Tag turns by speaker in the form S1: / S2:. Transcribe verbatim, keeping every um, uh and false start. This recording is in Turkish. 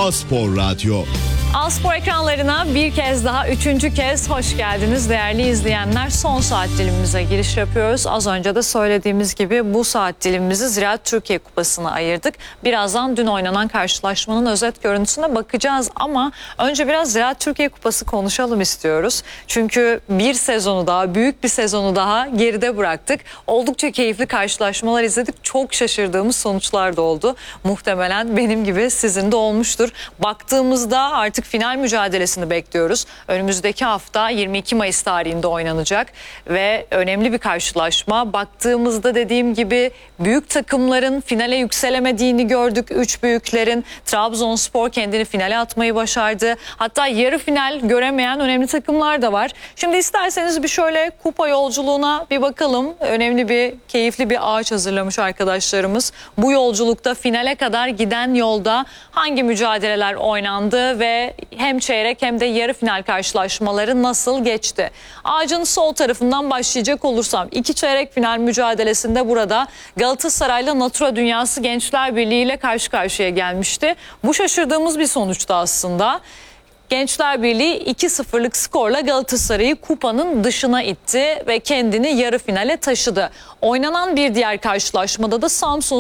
S1: A-Spor Radyo.
S2: A-Spor ekranlarına bir kez daha, üçüncü kez hoş geldiniz değerli izleyenler. Son saat dilimimize giriş yapıyoruz. Az önce de söylediğimiz gibi bu saat dilimimizi Ziraat Türkiye Kupası'na ayırdık. Birazdan dün oynanan karşılaşmanın özet görüntüsüne bakacağız ama önce biraz Ziraat Türkiye Kupası konuşalım istiyoruz. Çünkü bir sezonu daha, büyük bir sezonu daha geride bıraktık. Oldukça keyifli karşılaşmalar izledik. Çok şaşırdığımız sonuçlar da oldu. Muhtemelen benim gibi sizin de olmuştur. Baktığımızda artık final mücadelesini bekliyoruz. Önümüzdeki hafta yirmi iki Mayıs tarihinde oynanacak ve önemli bir karşılaşma. Baktığımızda dediğim gibi büyük takımların finale yükselemediğini gördük. Üç büyüklerin. Trabzonspor kendini finale atmayı başardı. Hatta yarı final göremeyen önemli takımlar da var. Şimdi isterseniz bir şöyle kupa yolculuğuna bir bakalım. Önemli bir, keyifli bir ağaç hazırlamış arkadaşlarımız. Bu yolculukta finale kadar giden yolda hangi mücadeleler oynandı ve hem çeyrek hem de yarı final karşılaşmaları nasıl geçti? Ağacın sol tarafından başlayacak olursam iki çeyrek final mücadelesinde burada Galatasaray'la Natura Dünyası Gençler Birliği ile karşı karşıya gelmişti. Bu şaşırdığımız bir sonuçtu aslında. Gençler Birliği iki sıfırlık skorla Galatasaray'ı kupanın dışına itti ve kendini yarı finale taşıdı. Oynanan bir diğer karşılaşmada da Samsun